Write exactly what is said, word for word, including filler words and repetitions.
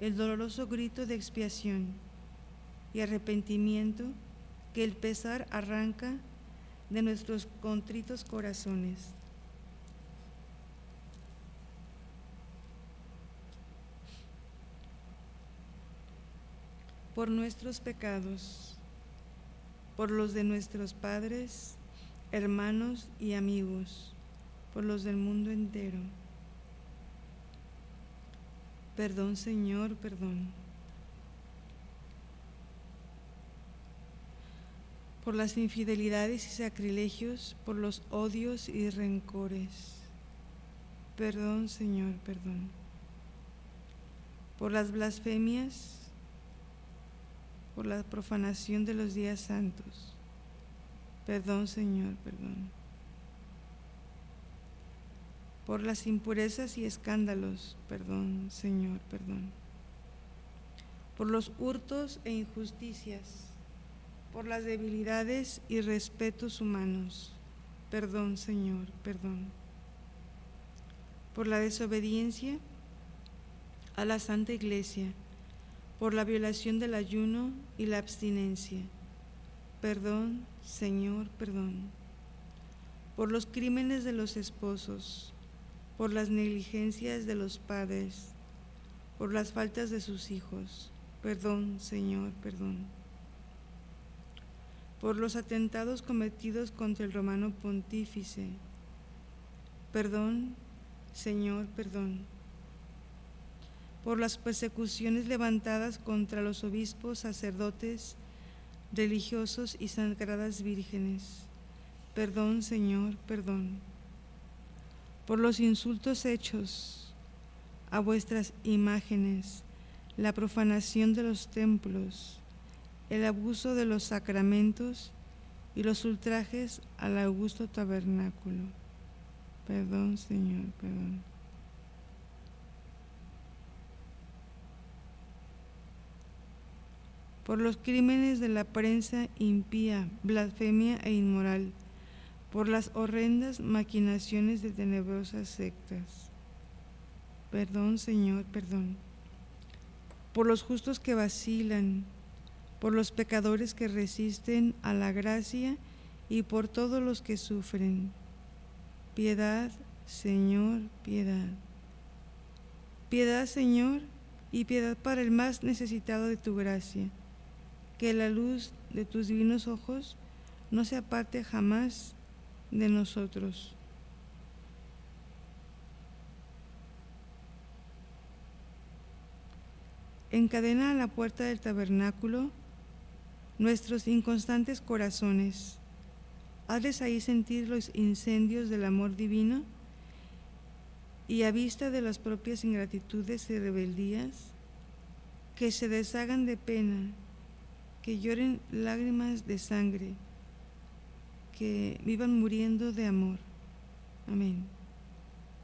el doloroso grito de expiación y arrepentimiento que el pesar arranca de nuestros contritos corazones. Por nuestros pecados, por los de nuestros padres, hermanos y amigos, por los del mundo entero. Perdón, Señor, perdón. Por las infidelidades y sacrilegios, por los odios y rencores. Perdón, Señor, perdón. Por las blasfemias, por la profanación de los días santos. Perdón, Señor, perdón. Por las impurezas y escándalos, perdón, Señor, perdón. Por los hurtos e injusticias, por las debilidades y respetos humanos, perdón, Señor, perdón. Por la desobediencia a la Santa Iglesia, por la violación del ayuno y la abstinencia, perdón, Señor, perdón. Por los crímenes de los esposos, por las negligencias de los padres, por las faltas de sus hijos, perdón, Señor, perdón. Por los atentados cometidos contra el romano pontífice, perdón, Señor, perdón. Por las persecuciones levantadas contra los obispos, sacerdotes, religiosos y sagradas vírgenes, perdón, Señor, perdón. Por los insultos hechos a vuestras imágenes, la profanación de los templos, el abuso de los sacramentos y los ultrajes al augusto tabernáculo. Perdón, Señor, perdón. Por los crímenes de la prensa impía, blasfemia e inmoral, por las horrendas maquinaciones de tenebrosas sectas. Perdón, Señor, perdón. Por los justos que vacilan, por los pecadores que resisten a la gracia y por todos los que sufren. Piedad, Señor, piedad. Piedad, Señor, y piedad para el más necesitado de tu gracia. Que la luz de tus divinos ojos no se aparte jamás de nosotros. Encadena a la puerta del tabernáculo nuestros inconstantes corazones. Hazles ahí sentir los incendios del amor divino y a vista de las propias ingratitudes y rebeldías, que se deshagan de pena, que lloren lágrimas de sangre, que vivan muriendo de amor. Amén.